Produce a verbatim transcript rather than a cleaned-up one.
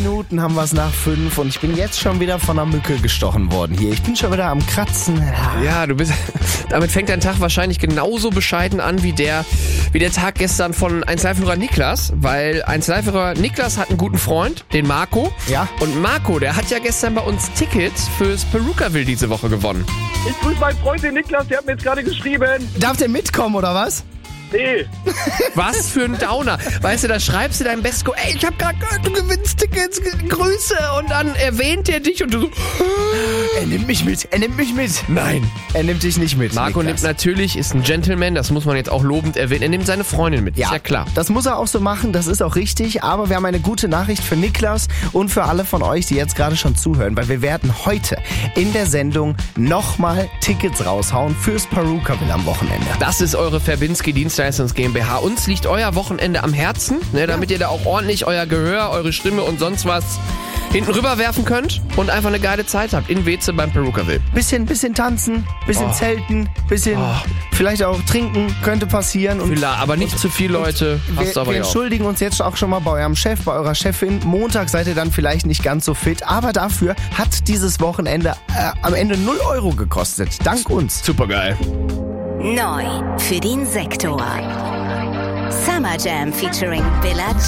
Minuten haben wir es nach fünf und ich bin jetzt schon wieder von einer Mücke gestochen worden hier. Ich bin schon wieder am Kratzen. Ja, du bist. Damit fängt dein Tag wahrscheinlich genauso bescheiden an wie der, wie der Tag gestern von eins Live-Hörer Niklas, weil eins Live-Hörer Niklas hat einen guten Freund, den Marco. Ja. Und Marco, der hat ja gestern bei uns Tickets fürs Perukaville diese Woche gewonnen. Ich grüße meinen Freund, den Niklas, der hat mir jetzt gerade geschrieben. Darf der mitkommen oder was? Nee. Was für ein Downer. Weißt du, da schreibst du deinem Bestco, ey, ich hab gerade gehört, du gewinnst Tickets, Grüße. Und dann erwähnt er dich und du so, Er nimmt mich mit, er nimmt mich mit. nein. Er nimmt dich nicht mit, Marco Niklas. nimmt natürlich, ist ein Gentleman, das muss man jetzt auch lobend erwähnen. Er nimmt seine Freundin mit, Ja, ist ja klar. das muss er auch so machen, das ist auch richtig. Aber wir haben eine gute Nachricht für Niklas und für alle von euch, die jetzt gerade schon zuhören. Weil wir werden heute in der Sendung nochmal Tickets raushauen fürs Perukaville am Wochenende. Das ist eure Verbinski Dienstleistungs GmbH. Uns liegt euer Wochenende am Herzen, ne, damit ihr da auch ordentlich euer Gehör, eure Stimme und sonst was hinten rüberwerfen könnt und einfach eine geile Zeit habt in Weze beim Perukaville. Bisschen, bisschen tanzen, bisschen Oh. zelten, bisschen Oh. vielleicht auch trinken, könnte passieren. Und Klar, aber nicht zu viel, Leute. wir, Passt aber wir ja auf. entschuldigen uns jetzt auch schon mal bei eurem Chef, bei eurer Chefin. Montag seid ihr dann vielleicht nicht ganz so fit, aber dafür hat dieses Wochenende äh, am Ende null Euro gekostet. Dank uns. Supergeil. Neu für den Sektor. Summer Jam featuring Billa